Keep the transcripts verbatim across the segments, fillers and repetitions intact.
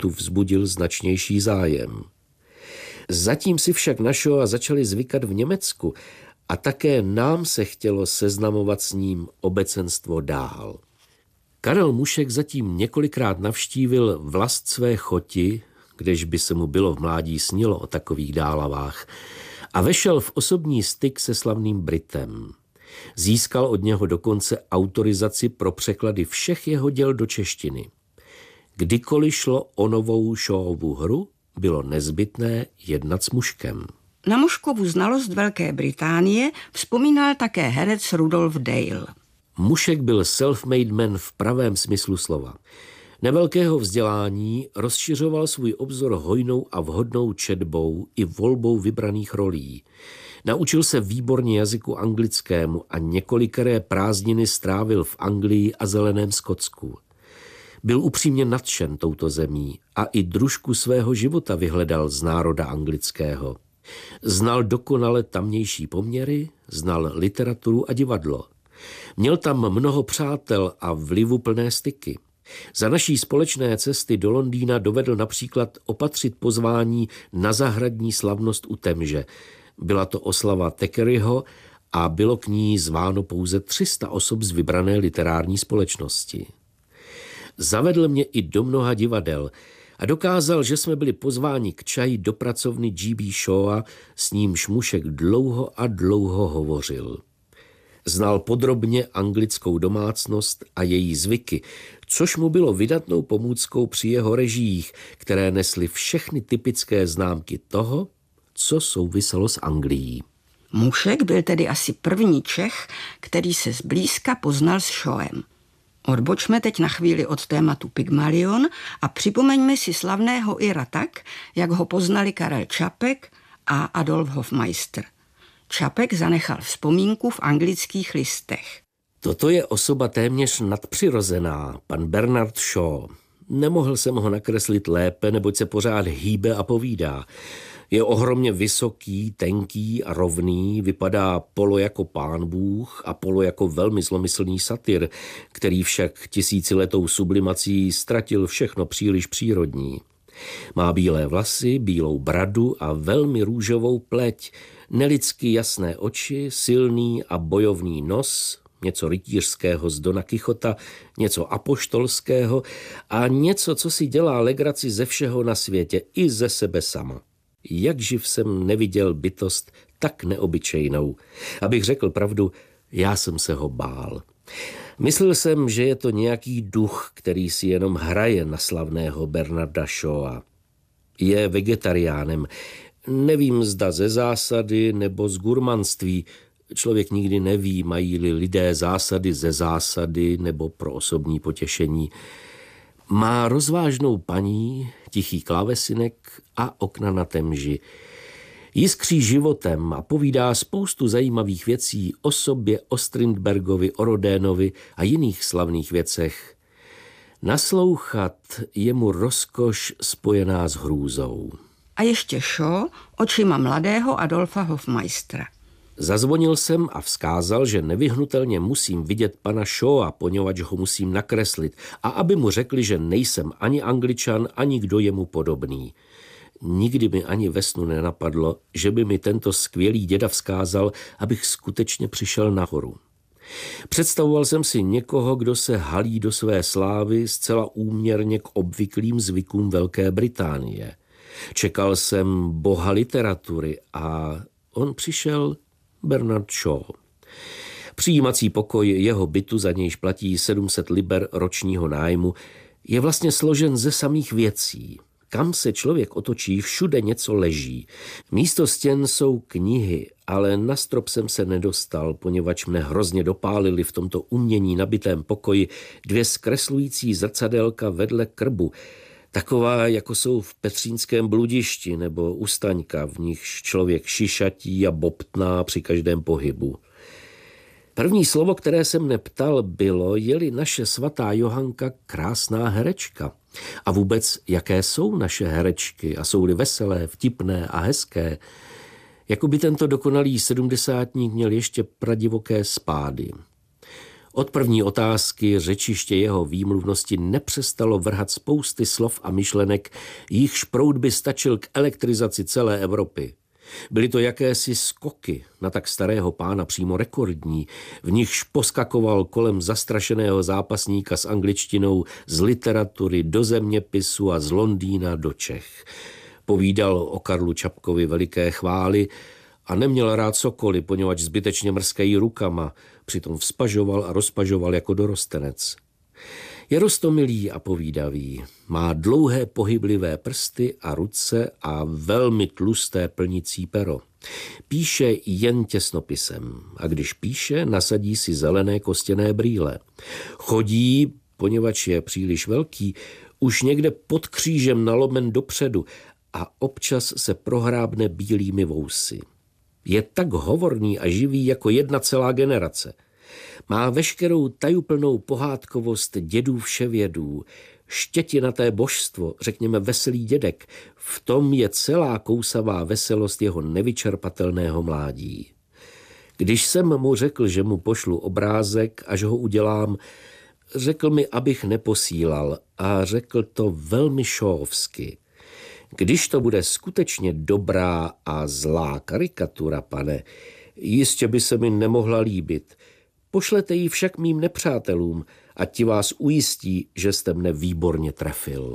tu vzbudil značnější zájem. Zatím si však na Shawa začali zvykat v Německu a také nám se chtělo seznamovat s ním obecenstvo dál. Karel Mušek zatím několikrát navštívil vlast své choti, kdež by se mu bylo v mládí snilo o takových dálavách, a vešel v osobní styk se slavným Britem. Získal od něho dokonce autorizaci pro překlady všech jeho děl do češtiny. Kdykoliv šlo o novou Shawovu hru, bylo nezbytné jednat s Muškem. Na Muškovu znalost Velké Británie vzpomínal také herec Rudolf Dale. Mušek byl self-made man v pravém smyslu slova. Nevelkého vzdělání rozšiřoval svůj obzor hojnou a vhodnou četbou i volbou vybraných rolí. Naučil se výborně jazyku anglickému a několikeré prázdniny strávil v Anglii a zeleném Skotsku. Byl upřímně nadšen touto zemí a i družku svého života vyhledal z národa anglického. Znal dokonale tamnější poměry, znal literaturu a divadlo. Měl tam mnoho přátel a vlivuplné styky. Za naší společné cesty do Londýna dovedl například opatřit pozvání na zahradní slavnost u Temže. Byla to oslava Thackerayho a bylo k ní zváno pouze tři sta osob z vybrané literární společnosti. Zavedl mě i do mnoha divadel a dokázal, že jsme byli pozváni k čaji do pracovny G B Shawa, s nímž Mušek dlouho a dlouho hovořil. Znal podrobně anglickou domácnost a její zvyky, což mu bylo vydatnou pomůckou při jeho režiích, které nesly všechny typické známky toho, co souviselo s Anglií. Mušek byl tedy asi první Čech, který se zblízka poznal s Shawem. Odbočme teď na chvíli od tématu Pygmalion a připomeňme si slavného Ira tak, jak ho poznali Karel Čapek a Adolf Hofmeister. Čapek zanechal vzpomínku v anglických listech. Toto je osoba téměř nadpřirozená, pan Bernard Shaw. Nemohl jsem ho nakreslit lépe, neboť se pořád hýbe a povídá. Je ohromně vysoký, tenký a rovný, vypadá polo jako pán Bůh a polo jako velmi zlomyslný satyr, který však tisíciletou sublimací ztratil všechno příliš přírodní. Má bílé vlasy, bílou bradu a velmi růžovou pleť, nelidsky jasné oči, silný a bojovný nos, něco rytířského z Dona Kichota, něco apoštolského a něco, co si dělá legraci ze všeho na světě i ze sebe sama. Jak živ jsem neviděl bytost tak neobyčejnou. Abych řekl pravdu, já jsem se ho bál. Myslel jsem, že je to nějaký duch, který si jenom hraje na slavného Bernarda Shawa. Je vegetariánem. Nevím, zda ze zásady nebo z gurmanství. Člověk nikdy neví, mají-li lidé zásady ze zásady nebo pro osobní potěšení. Má rozvážnou paní, tichý klávesinek a okna na Temži. Jiskří životem a povídá spoustu zajímavých věcí o sobě, o Strindbergovi, o Rodénovi a jiných slavných věcech. Naslouchat je mu rozkoš spojená s hrůzou. A ještě Shaw očima mladého Adolfa Hofmeistera. Zazvonil jsem a vzkázal, že nevyhnutelně musím vidět pana Shawa, poněvadž ho musím nakreslit, a aby mu řekli, že nejsem ani Angličan, ani kdo je mu podobný. Nikdy mi ani ve snu nenapadlo, že by mi tento skvělý děda vzkázal, abych skutečně přišel nahoru. Představoval jsem si někoho, kdo se halí do své slávy zcela úměrně k obvyklým zvykům Velké Británie. Čekal jsem boha literatury a on přišel Bernard Shaw. Přijímací pokoj jeho bytu, za nějž platí sedm set liber ročního nájmu, je vlastně složen ze samých věcí. Kam se člověk otočí, všude něco leží. Místo stěn jsou knihy, ale na strop jsem se nedostal, poněvadž mne hrozně dopálili v tomto umění nabitém pokoji dvě zkreslující zrcadélka vedle krbu, taková, jako jsou v Petřínském bludišti nebo u Staňka, v nichž člověk šišatí a bobtná při každém pohybu. První slovo, které jsem neptal, bylo, je-li naše svatá Johanka krásná herečka. A vůbec, jaké jsou naše herečky a jsou-li veselé, vtipné a hezké. Jakoby tento dokonalý sedmdesátník měl ještě pradivoké spády. Od první otázky řečiště jeho výmluvnosti nepřestalo vrhat spousty slov a myšlenek, jichž proud by stačil k elektrizaci celé Evropy. Byly to jakési skoky, na tak starého pána přímo rekordní, v nichž poskakoval kolem zastrašeného zápasníka s angličtinou z literatury do zeměpisu a z Londýna do Čech. Povídal o Karlu Čapkovi veliké chvály a neměl rád sokoly, poněvadž zbytečně mrskají rukama, přitom vzpažoval a rozpažoval jako dorostenec. Je roztomilý a povídavý, má dlouhé pohyblivé prsty a ruce a velmi tlusté plnicí pero. Píše jen těsnopisem a když píše, nasadí si zelené kostěné brýle. Chodí, poněvadž je příliš velký, už někde pod křížem nalomen dopředu a občas se prohrábne bílými vousy. Je tak hovorný a živý jako jedna celá generace. Má veškerou tajuplnou pohádkovost dědů vševědů, štětinaté božstvo, řekněme veselý dědek, v tom je celá kousavá veselost jeho nevyčerpatelného mládí. Když jsem mu řekl, že mu pošlu obrázek, až ho udělám, řekl mi, abych neposílal a řekl to velmi šóvsky. Když to bude skutečně dobrá a zlá karikatura, pane, jistě by se mi nemohla líbit. Pošlete ji však mým nepřátelům a ti vás ujistí, že jste mne výborně trefil.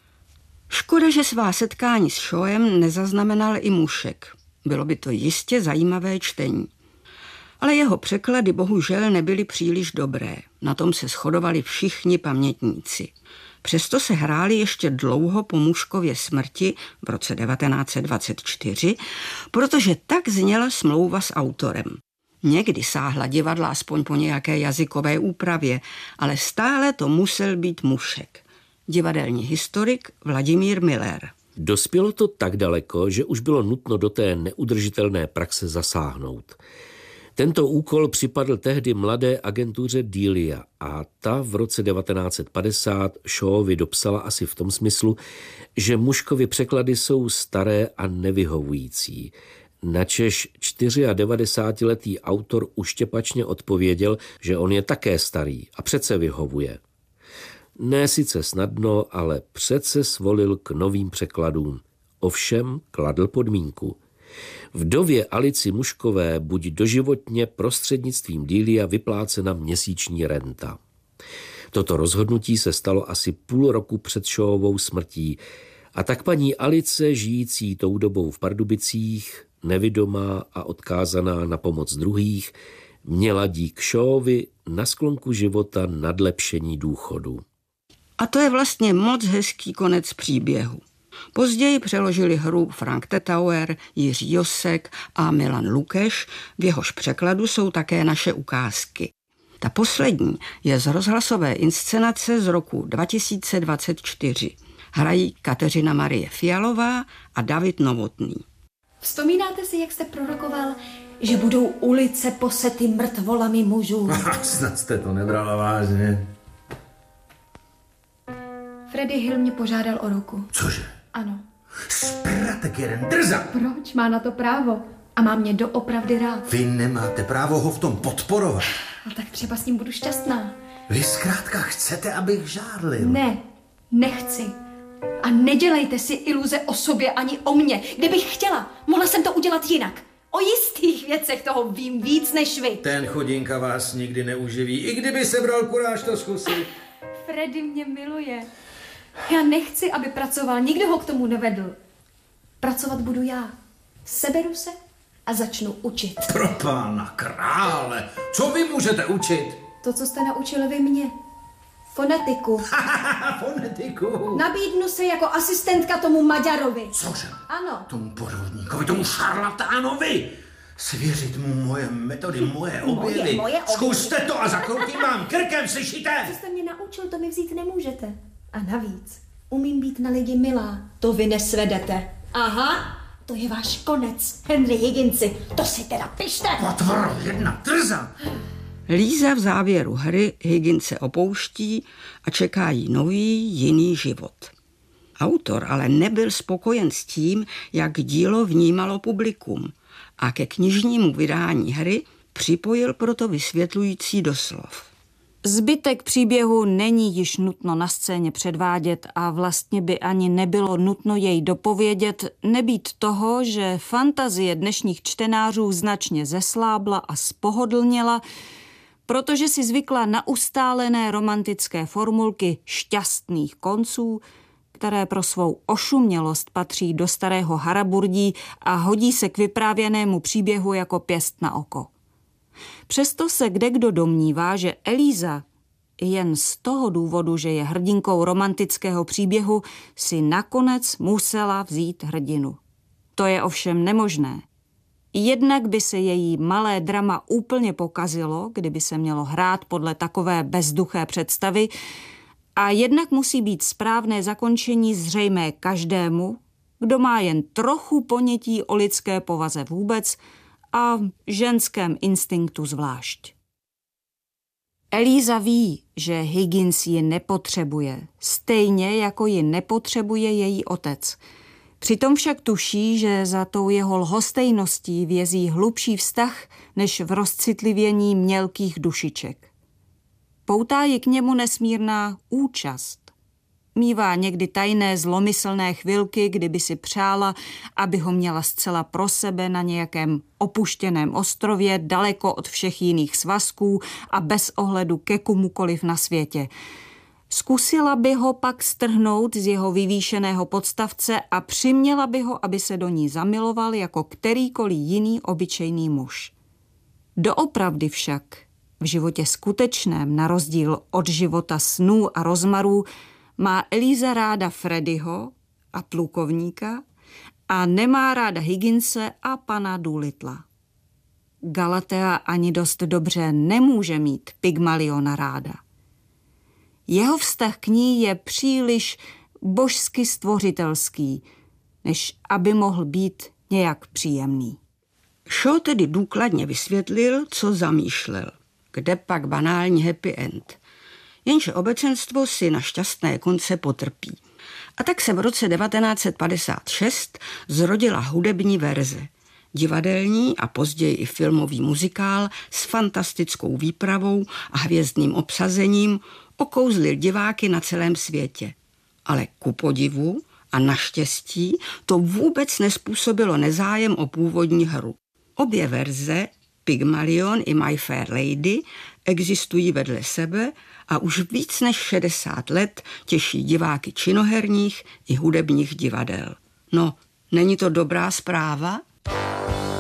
Škoda, že svá setkání s Shawem nezaznamenal i Mušek. Bylo by to jistě zajímavé čtení. Ale jeho překlady bohužel nebyly příliš dobré. Na tom se shodovali všichni pamětníci. Přesto se hráli ještě dlouho po Muškově smrti v roce devatenáct set dvacet čtyři, protože tak zněla smlouva s autorem. Někdy sáhla divadla aspoň po nějaké jazykové úpravě, ale stále to musel být Mušek. Divadelní historik Vladimír Miller. Dospělo to tak daleko, že už bylo nutno do té neudržitelné praxe zasáhnout. Tento úkol připadl tehdy mladé agentuře Delia a ta v roce devatenáct set padesát Shawovi dopsala asi v tom smyslu, že Muškovy překlady jsou staré a nevyhovující. Načež devadesátčtyřletý autor uštěpačně odpověděl, že on je také starý a přece vyhovuje. Ne sice snadno, ale přece svolil k novým překladům. Ovšem kladl podmínku. Vdově Alici Muškové buď doživotně prostřednictvím Delia vyplácena měsíční renta. Toto rozhodnutí se stalo asi půl roku před Shawovou smrtí a tak paní Alice, žijící tou dobou v Pardubicích, nevidomá a odkázaná na pomoc druhých, měla dík Shawovi na sklonku života nadlepšení důchodu. A to je vlastně moc hezký konec příběhu. Později přeložili hru Frank Tetauer, Jiří Josek a Milan Lukeš, v jehož překladu jsou také naše ukázky. Ta poslední je z rozhlasové inscenace z roku dva tisíce dvacet čtyři. Hrají Kateřina Marie Fialová a David Novotný. Vzpomínáte si, jak jste prorokoval, že budou ulice posety mrtvolami mužů? Snad jste to nebrala vážně. Freddie Hill mě požádal o ruku. Cože? Ano. Spratek jeden drza. Proč? Má na to právo. A má mě doopravdy rád. Vy nemáte právo ho v tom podporovat. A tak třeba s ním budu šťastná. Vy zkrátka chcete, abych žádlil. Ne, nechci. A nedělejte si iluze o sobě ani o mně. Kdybych chtěla, mohla jsem to udělat jinak. O jistých věcech toho vím víc než vy. Ten chudinka vás nikdy neuživí, i kdyby sebral kuráž to zkusit. Freddy mě miluje. Já nechci, aby pracoval, nikdo ho k tomu nevedl. Pracovat budu já. Seberu se a začnu učit. Pro pána krále, co vy můžete učit? To, co jste naučili vy mě. Fonetiku. Fonetiku. Nabídnu se jako asistentka tomu Maďarovi. Cože? Ano. Tomu podvodníkovi, tomu šarlatánovi. Svěřit mu moje metody, moje objevy. Moje, moje objevy. Zkuste to a zakroutím vám krkem, slyšíte? Co jste mě naučil, to mi vzít nemůžete. A navíc, umím být na lidi milá. To vy nesvedete. Aha, to je váš konec, Henry Higginsi. To si teda pište. Potvor, jedna trza. Líza v závěru hry Higginse opouští a čeká jí nový, jiný život. Autor ale nebyl spokojen s tím, jak dílo vnímalo publikum a ke knižnímu vydání hry připojil proto vysvětlující doslov. Zbytek příběhu není již nutno na scéně předvádět a vlastně by ani nebylo nutno jej dopovědět, nebýt toho, že fantazie dnešních čtenářů značně zeslábla a spohodlněla, protože si zvykla na ustálené romantické formulky šťastných konců, které pro svou ošumělost patří do starého haraburdí a hodí se k vyprávěnému příběhu jako pěst na oko. Přesto se kdekdo domnívá, že Eliza jen z toho důvodu, že je hrdinkou romantického příběhu, si nakonec musela vzít hrdinu. To je ovšem nemožné. Jednak by se její malé drama úplně pokazilo, kdyby se mělo hrát podle takové bezduché představy, a jednak musí být správné zakončení zřejmé každému, kdo má jen trochu ponětí o lidské povaze vůbec a ženském instinktu zvlášť. Eliza ví, že Higgins ji nepotřebuje, stejně jako ji nepotřebuje její otec. Přitom však tuší, že za tou jeho lhostejností vězí hlubší vztah než v rozcitlivění mělkých dušiček. Poutá ji k němu nesmírná účast. Mívá někdy tajné zlomyslné chvilky, kdyby si přála, aby ho měla zcela pro sebe na nějakém opuštěném ostrově, daleko od všech jiných svazků a bez ohledu ke komukoliv na světě. Zkusila by ho pak strhnout z jeho vyvýšeného podstavce a přiměla by ho, aby se do ní zamiloval jako kterýkoliv jiný obyčejný muž. Doopravdy však v životě skutečném, na rozdíl od života snů a rozmarů, má Eliza ráda Freddyho a plukovníka a nemá ráda Higginse a pana Doolittla. Galatea ani dost dobře nemůže mít Pygmaliona ráda. Jeho vztah k ní je příliš božsky stvořitelský, než aby mohl být nějak příjemný. Shaw tedy důkladně vysvětlil, co zamýšlel. Kde pak banální happy end. Jenže obecenstvo si na šťastné konce potrpí. A tak se v roce devatenáct set padesát šest zrodila hudební verze. Divadelní a později i filmový muzikál s fantastickou výpravou a hvězdným obsazením okouzlil diváky na celém světě. Ale ku podivu a naštěstí to vůbec nespůsobilo nezájem o původní hru. Obě verze, Pygmalion i My Fair Lady, existují vedle sebe a už víc než šedesát let těší diváky činoherních i hudebních divadel. No, není to dobrá zpráva?